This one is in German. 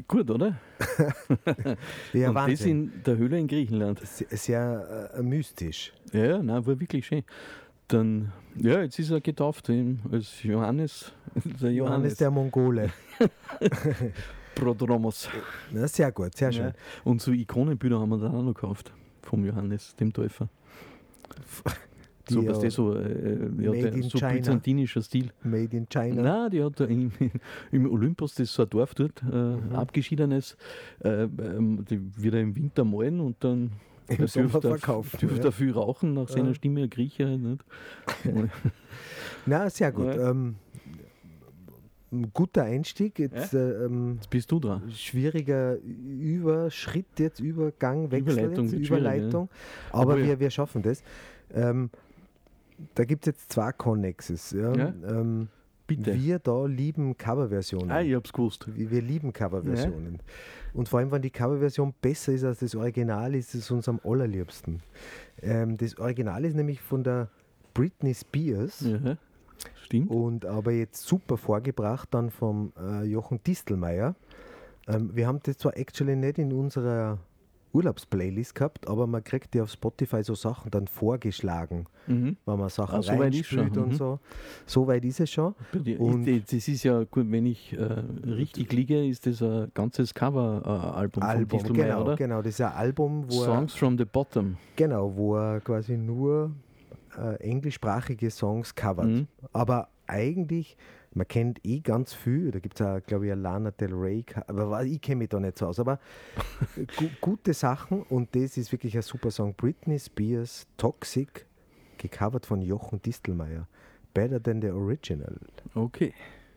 Gut, oder? Ja, Und das Wahnsinn. in der Höhle in Griechenland. Sehr mystisch. Ja, nein, war wirklich schön. Dann, ja, jetzt ist er getauft als Johannes, der Johannes der Mongole. Prodromos. Na, sehr gut, sehr schön. Ja. Und so Ikonenbilder haben wir dann auch noch gekauft, vom Johannes, dem Täufer. So, was das so, Made in so China. byzantinischer Stil. Made in China. Nein, die hat da im Olympus, das ist so ein Dorf dort, abgeschiedenes, die wird er im Winter malen und dann Im Sommer verkaufen. dürfte er viel rauchen, nach seiner Stimme ein Grieche. Nicht? Na, sehr gut. Ja. Ein guter Einstieg. Jetzt, Jetzt bist du dran. schwieriger Überschritt, jetzt Übergang, Wechsel, Überleitung jetzt, wird schwierig, Überleitung. Aber Aber ja. wir schaffen das. Da gibt es jetzt zwei Connexes. Ja? Ja? Bitte. Wir da lieben Coverversionen. Ich hab's gewusst. Wir lieben Coverversionen. Und vor allem, wenn die Coverversion besser ist als das Original, ist es uns am allerliebsten. Das Original ist nämlich von der Britney Spears. Ja, stimmt. Und aber jetzt super vorgebracht dann vom Jochen Distelmeier. Wir haben das zwar actually nicht in unserer Urlaubsplaylist gehabt, aber man kriegt ja auf Spotify so Sachen dann vorgeschlagen, wenn man Sachen so weit ist reinspielt schon. und so. So weit ist es schon. Und Das ist ja gut, wenn ich richtig liege, ist das ein ganzes Cover-Album von Distelmeier, oder? genau, das ist ein Album, wo Songs from the Bottom. wo er quasi nur englischsprachige Songs covert. Aber eigentlich, man kennt ganz viel, da gibt es auch, glaube ich, eine Lana Del Rey, aber ich kenne mich da nicht so aus, aber gute Sachen und das ist wirklich ein super Song. Britney Spears, Toxic, gecovert von Jochen Distelmeier. Better than the Original. Okay.